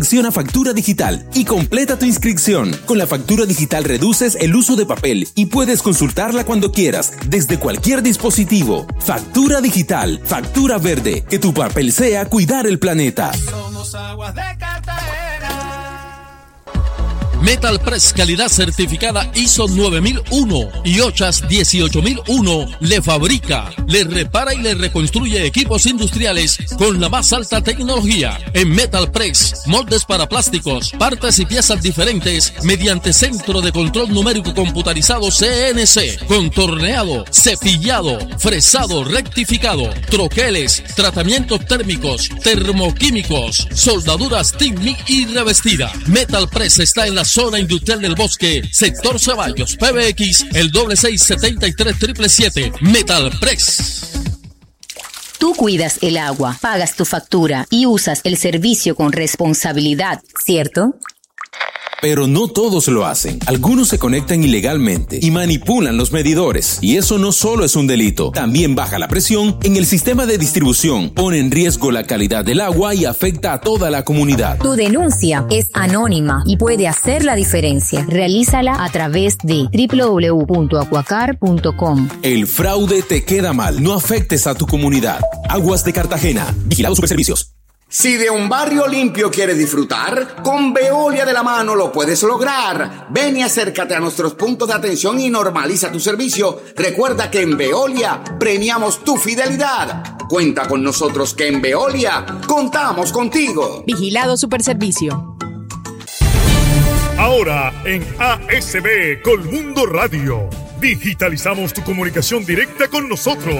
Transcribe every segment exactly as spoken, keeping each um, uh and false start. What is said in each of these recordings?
Selecciona factura digital y completa tu inscripción. Con la factura digital reduces el uso de papel y puedes consultarla cuando quieras, desde cualquier dispositivo. Factura digital, factura verde, que tu papel sea cuidar el planeta. Somos Aguas de Cartagena. Metal Press, calidad certificada I S O nueve mil uno y O C H A S dieciocho mil uno, le fabrica, le repara y le reconstruye equipos industriales con la más alta tecnología. En Metal Press, moldes para plásticos, partes y piezas diferentes mediante centro de control numérico computarizado C N C, contorneado, cepillado, fresado, rectificado, troqueles, tratamientos térmicos, termoquímicos, soldaduras T I M I y revestida. Metal Press está en la zona industrial del Bosque, sector Ceballos, P B X, el doble seis setenta y tres siete siete siete. Metal Press. Tú cuidas el agua, pagas tu factura y usas el servicio con responsabilidad, ¿cierto? Pero no todos lo hacen. Algunos se conectan ilegalmente y manipulan los medidores. Y eso no solo es un delito, también baja la presión en el sistema de distribución, pone en riesgo la calidad del agua y afecta a toda la comunidad. Tu denuncia es anónima y puede hacer la diferencia. Realízala a través de doble u doble u doble u punto acuacar punto com. El fraude te queda mal. No afectes a tu comunidad. Aguas de Cartagena. Vigilado Superservicios. Si de un barrio limpio quieres disfrutar, con Veolia de la mano lo puedes lograr. Ven y acércate a nuestros puntos de atención y normaliza tu servicio. Recuerda que en Veolia premiamos tu fidelidad. Cuenta con nosotros que en Veolia contamos contigo. Vigilado Superservicio. Ahora en A S B Colmundo Radio, digitalizamos tu comunicación directa con nosotros.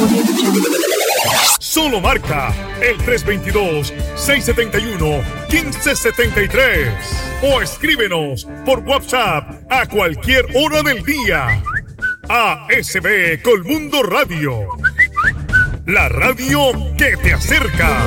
Solo marca el tres dos dos, seis siete uno, uno cinco siete tres o escríbenos por WhatsApp a cualquier hora del día. A S B Colmundo Radio, la radio que te acerca.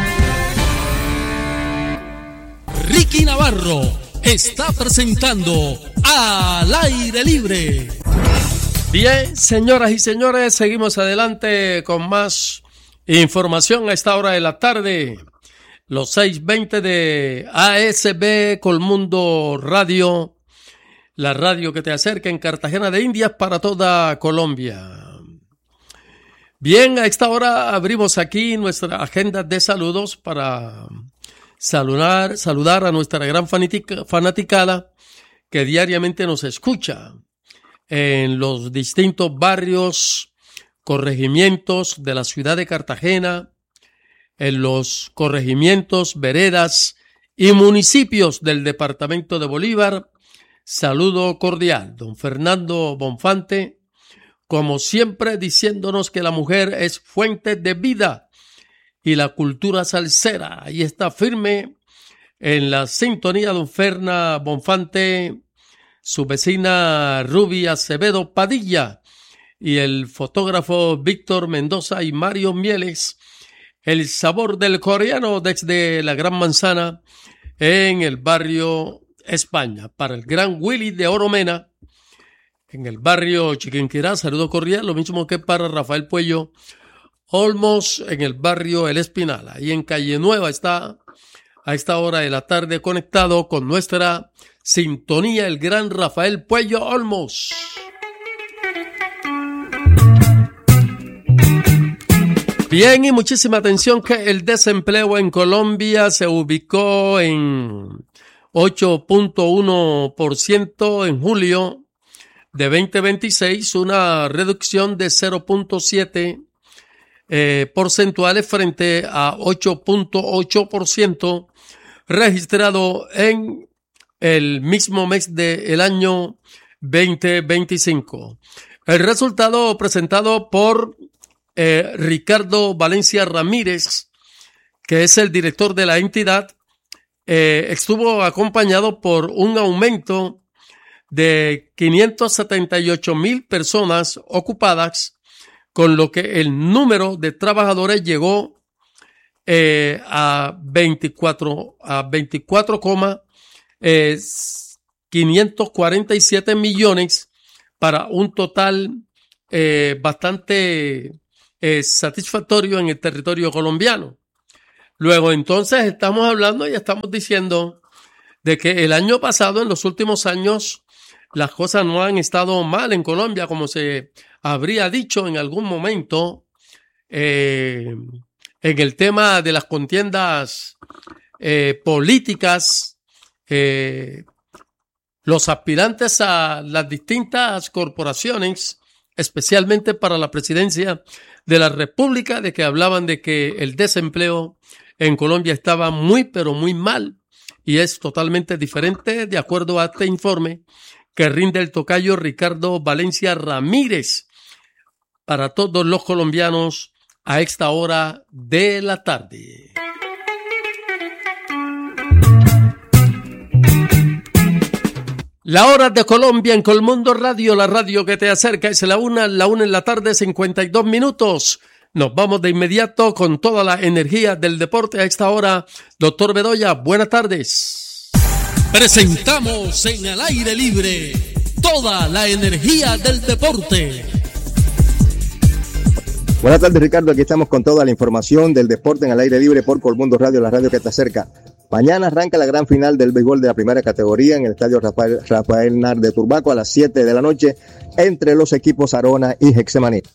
Ricky Navarro está presentando Al Aire Libre. Bien, señoras y señores, seguimos adelante con más información a esta hora de la tarde. Los seis veinte de A S B Colmundo Radio, la radio que te acerca en Cartagena de Indias para toda Colombia. Bien, a esta hora abrimos aquí nuestra agenda de saludos para saludar, saludar a nuestra gran fanatica, fanaticada que diariamente nos escucha en los distintos barrios, corregimientos de la ciudad de Cartagena, en los corregimientos, veredas y municipios del departamento de Bolívar. Saludo cordial, don Fernando Bonfante, como siempre diciéndonos que la mujer es fuente de vida y la cultura salsera. Ahí está firme en la sintonía don Ferna Bonfante, su vecina Ruby Acevedo Padilla y el fotógrafo Víctor Mendoza y Mario Mieles. El sabor del coreano desde la Gran Manzana en el barrio España. Para el gran Willy de Oromena en el barrio Chiquinquirá, saludo cordial, lo mismo que para Rafael Puello Olmos en el barrio El Espinal. Ahí en Calle Nueva está a esta hora de la tarde conectado con nuestra sintonía el gran Rafael Puello Olmos. Bien, y muchísima atención que el desempleo en Colombia se ubicó en ocho punto uno por ciento en julio de veinte veintiséis, una reducción de cero punto siete eh, porcentuales frente a ocho punto ocho por ciento registrado en el mismo mes del año veinte veinticinco. El resultado presentado por eh, Ricardo Valencia Ramírez, que es el director de la entidad, eh, estuvo acompañado por un aumento de quinientas setenta y ocho mil personas ocupadas, con lo que el número de trabajadores llegó eh, a veinticuatro a veinticuatro coma quinientos cuarenta y siete millones para un total eh, bastante eh, satisfactorio en el territorio colombiano. Luego entonces estamos hablando y estamos diciendo de que el año pasado, en los últimos años, las cosas no han estado mal en Colombia, como se habría dicho en algún momento eh, en el tema de las contiendas eh, políticas. Eh, los aspirantes a las distintas corporaciones, especialmente para la presidencia de la República, de que hablaban de que el desempleo en Colombia estaba muy, pero muy mal, y es totalmente diferente de acuerdo a este informe que rinde el tocayo Ricardo Valencia Ramírez para todos los colombianos a esta hora de la tarde. La hora de Colombia en Colmundo Radio, la radio que te acerca, es la una, la una en la tarde, cincuenta y dos minutos. Nos vamos de inmediato con toda la energía del deporte a esta hora. Doctor Bedoya, buenas tardes. Presentamos en Al Aire Libre toda la energía del deporte. Buenas tardes, Ricardo. Aquí estamos con toda la información del deporte en Al Aire Libre por Colmundo Radio, la radio que te acerca. Mañana arranca la gran final del béisbol de la primera categoría en el estadio Rafael, Rafael Nar de Turbaco a las siete de la noche entre los equipos Arjona y Getsemaní.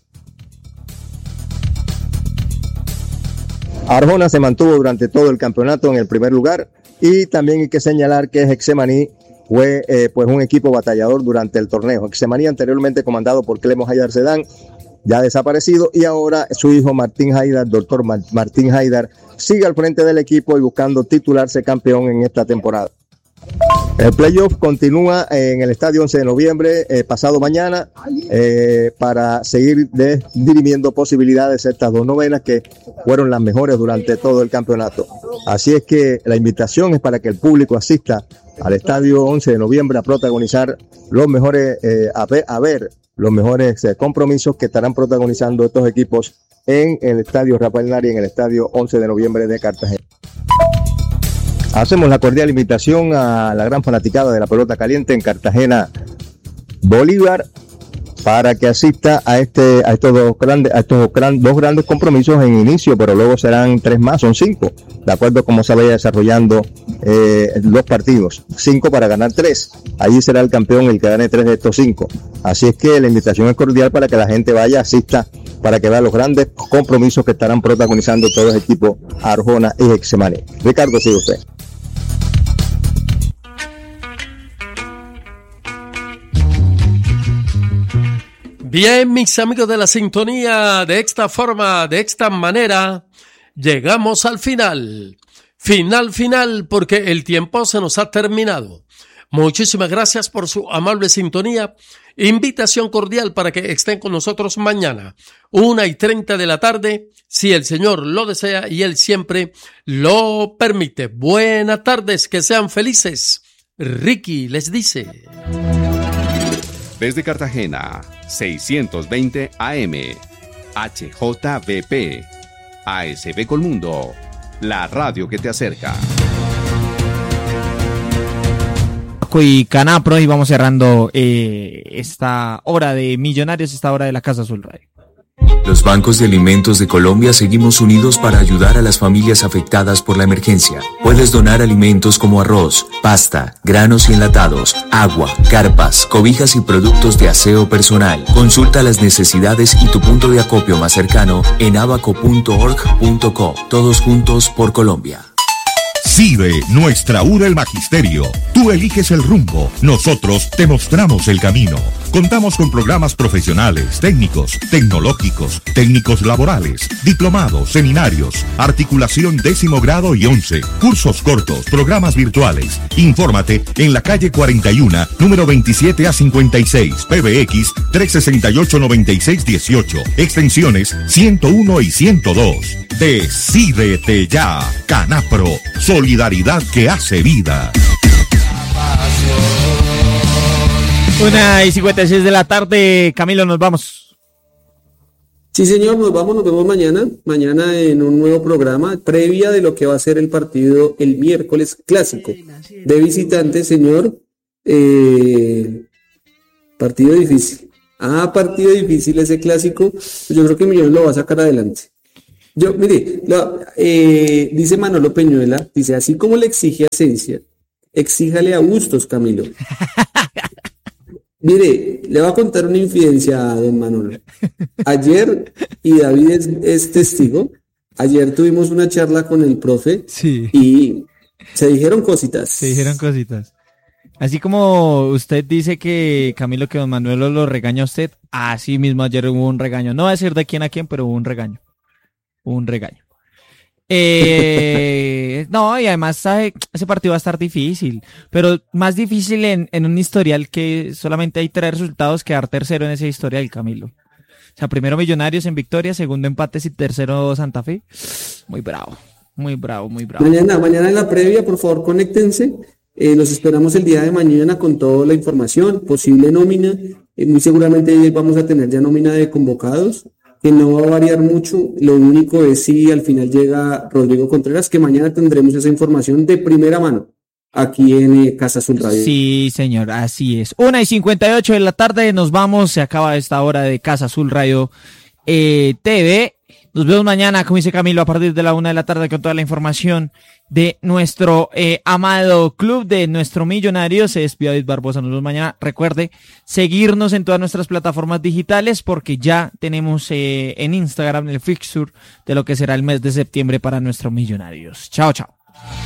Arjona se mantuvo durante todo el campeonato en el primer lugar y también hay que señalar que Getsemaní fue eh, pues un equipo batallador durante el torneo. Getsemaní, anteriormente comandado por Clemo Haydar Sedán, ya desaparecido, y ahora su hijo Martín Haydar, doctor Martín Haydar, sigue al frente del equipo y buscando titularse campeón en esta temporada. El playoff continúa en el estadio once de noviembre, eh, pasado mañana, eh, para seguir de, dirimiendo posibilidades a estas dos novenas que fueron las mejores durante todo el campeonato. Así es que la invitación es para que el público asista al estadio once de noviembre a protagonizar los mejores, eh, a, ver, a ver los mejores eh, compromisos que estarán protagonizando estos equipos en el estadio Rafael Nari, en el estadio once de noviembre de Cartagena. Hacemos la cordial invitación a la gran fanaticada de la pelota caliente en Cartagena, Bolívar, para que asista a este a estos dos grandes a estos gran, dos grandes compromisos en inicio, pero luego serán tres más, son cinco, de acuerdo a cómo se vaya desarrollando eh, los partidos. Cinco para ganar tres. Allí será el campeón el que gane tres de estos cinco. Así es que la invitación es cordial para que la gente vaya, asista, para que vea los grandes compromisos que estarán protagonizando todos los equipos Arjona y Getsemaní. Ricardo, sigue usted. Bien, mis amigos de la sintonía, de esta forma, de esta manera, llegamos al final. Final, final, porque el tiempo se nos ha terminado. Muchísimas gracias por su amable sintonía. Invitación cordial para que estén con nosotros mañana, una y treinta de la tarde, si el Señor lo desea y Él siempre lo permite. Buenas tardes, que sean felices. Ricky les dice. Desde Cartagena, seiscientos veinte A M, H J V P, A S B Colmundo, la radio que te acerca. Y Canapro, y vamos cerrando eh, esta hora de Millonarios, esta hora de la Casa Azul Radio. Los bancos de alimentos de Colombia seguimos unidos para ayudar a las familias afectadas por la emergencia. Puedes donar alimentos como arroz, pasta, granos y enlatados, agua, carpas, cobijas y productos de aseo personal. Consulta las necesidades y tu punto de acopio más cercano en abaco punto org punto co. Todos juntos por Colombia. CIDE, nuestra U del Magisterio. Tú eliges el rumbo, nosotros te mostramos el camino. Contamos con programas profesionales, técnicos, tecnológicos, técnicos laborales, diplomados, seminarios, articulación décimo grado y once, cursos cortos, programas virtuales. Infórmate en la calle cuarenta y uno, número veintisiete a cincuenta y seis, P B X trescientos sesenta y ocho, noventa y seis dieciocho, extensiones ciento uno y ciento dos. Decídete ya, Canapro, solidaridad que hace vida. Una y cincuenta y seis de la tarde, Camilo, nos vamos. Sí, señor, nos vamos, nos vemos mañana, mañana en un nuevo programa, previa de lo que va a ser el partido el miércoles clásico de visitante, señor. Eh, partido difícil. Ah, partido difícil ese clásico. Yo creo que Millonarios lo va a sacar adelante. Yo, mire, lo, eh, dice Manolo Peñuela, dice, así como le exige a Esencia, exíjale a Bustos, Camilo. Mire, le voy a contar una infidencia a don Manolo. Ayer, y David es, es testigo, ayer tuvimos una charla con el profe sí. y se dijeron cositas. Se dijeron cositas. Así como usted dice que Camilo, que don Manuel lo regaña a usted, así mismo ayer hubo un regaño. No voy a decir de quién a quién, pero hubo un regaño. Un regaño. Eh, no, y además ¿sabe? Ese partido va a estar difícil, pero más difícil en, en un historial que solamente hay tres resultados, quedar tercero en ese historial, Camilo. O sea, primero Millonarios en victoria, segundo empates y tercero Santa Fe. Muy bravo, muy bravo, muy bravo. Mañana, mañana en la previa, por favor, conéctense. Eh, los esperamos el día de mañana con toda la información, posible nómina. Eh, muy seguramente vamos a tener ya nómina de convocados, que no va a variar mucho. Lo único es si al final llega Rodrigo Contreras, que mañana tendremos esa información de primera mano aquí en eh, Casa Azul Radio. Sí, señor, así es. Una y cincuenta y ocho de la tarde, nos vamos, se acaba esta hora de Casa Azul Radio eh, T V. Nos vemos mañana, como dice Camilo, a partir de la una de la tarde con toda la información de nuestro eh, amado club, de nuestro millonario. Se despide David Barbosa, nos vemos mañana. Recuerde seguirnos en todas nuestras plataformas digitales porque ya tenemos eh, en Instagram el fixture de lo que será el mes de septiembre para nuestros millonarios. Chao, chao.